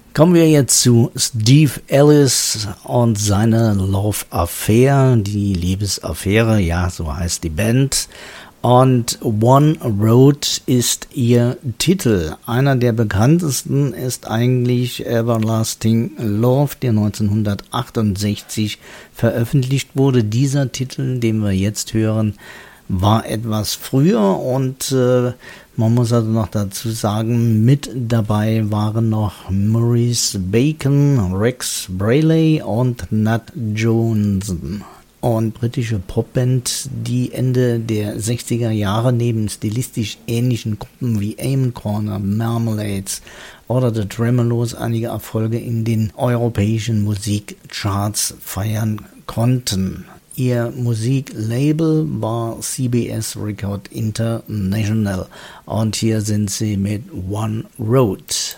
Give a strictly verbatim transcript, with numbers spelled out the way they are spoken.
Kommen wir jetzt zu Steve Ellis und seiner Love Affair, die Liebesaffäre, ja, so heißt die Band. Und One Road ist ihr Titel. Einer der bekanntesten ist eigentlich Everlasting Love, der neunzehnhundertachtundsechzig veröffentlicht wurde. Dieser Titel, den wir jetzt hören, war etwas früher und äh, man muss also noch dazu sagen, mit dabei waren noch Maurice Bacon, Rex Brayley und Nat Johnson. Und britische Popband, die Ende der sechziger Jahre neben stilistisch ähnlichen Gruppen wie Amen Corner, Marmalades oder The Tremolos einige Erfolge in den europäischen Musikcharts feiern konnten. Ihr Musiklabel war C B S Record International und hier sind sie mit One Road.